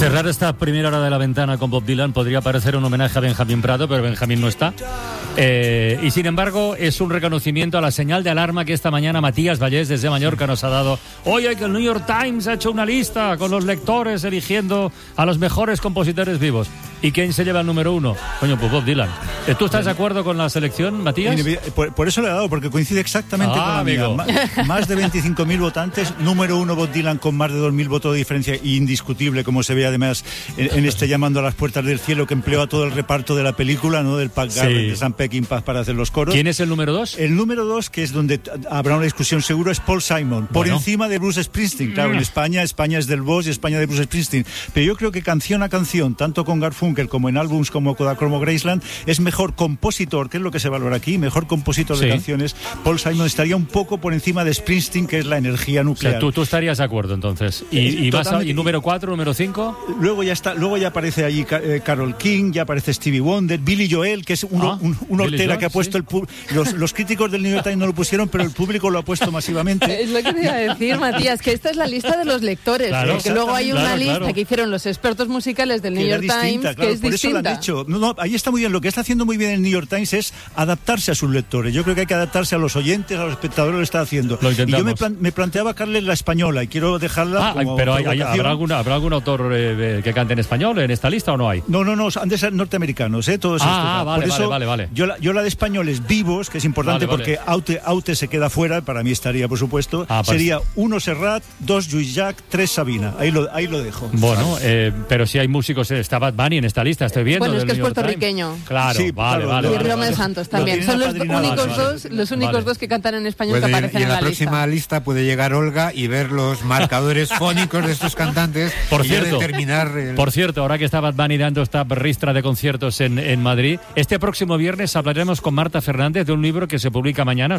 Cerrar esta primera hora de La Ventana con Bob Dylan podría parecer un homenaje a Benjamín Prado, pero Benjamín no está. Y sin embargo, es un reconocimiento a la señal de alarma que esta mañana Matías Vallés desde Mallorca nos ha dado. Oye, que el New York Times ha hecho una lista con los lectores eligiendo a los mejores compositores vivos. ¿Y quién se lleva el número 1? Coño, pues Bob Dylan. ¿Tú estás de acuerdo con la selección, Matías? Por eso le he dado, porque coincide exactamente con la mía. Más de 25.000 votantes, número 1 Bob Dylan con más de 2.000 votos de diferencia, indiscutible, como se ve además en este Llamando a las Puertas del Cielo, que empleó a todo el reparto de la película, ¿no? Del Pat Garrett, de Sam Peckinpah para hacer los coros. ¿Quién es el número 2? El número 2, que es donde habrá una discusión seguro, es Paul Simon, por encima de Bruce Springsteen. Claro, en España es del Boss y España de Bruce Springsteen. Pero yo creo que canción a canción, tanto con Garfunkel como en álbums como Kodachrome Graceland, es mejor compositor, que es lo que se valora aquí, mejor compositor de canciones. Paul Simon estaría un poco por encima de Springsteen, que es la energía nuclear. O sea, tú estarías de acuerdo entonces. ¿Y número 4, número 5? Luego ya aparece allí Carole King, ya aparece Stevie Wonder, Billy Joel, que es un hortera que ha puesto los críticos del New York Times no lo pusieron, pero el público lo ha puesto masivamente. Es lo que te iba a decir, Matías, que esta es la lista de los lectores, claro, porque luego hay una lista que hicieron los expertos musicales del New York Times, que es por distinta. Eso lo han dicho. No, ahí está muy bien. Lo que está haciendo muy bien el New York Times es adaptarse a sus lectores. Yo creo que hay que adaptarse a los oyentes, a los espectadores, lo está haciendo. Y yo me planteaba Carles la española y quiero dejarla como pero ¿habrá algún autor que cante en español en esta lista o no hay? No, han de ser norteamericanos, todos estos. Vale. Yo la de españoles vivos, que es importante porque Aute se queda fuera, para mí estaría, por supuesto. Sería 1 Serrat, 2 Lluís Llach, 3 Sabina. Ahí lo dejo. Bueno, pero si hay músicos, está Bad Bunny en esta lista, estoy viendo. Bueno, es que es puertorriqueño. Claro, sí, vale. Y Romeo Santos también. Son los únicos dos que cantan en español que aparecen en la próxima lista puede llegar Olga y ver los marcadores fónicos de estos cantantes. Por cierto, ahora que está Bad Bunny dando esta ristra de conciertos en Madrid, este próximo viernes hablaremos con Marta Fernández de un libro que se publica mañana.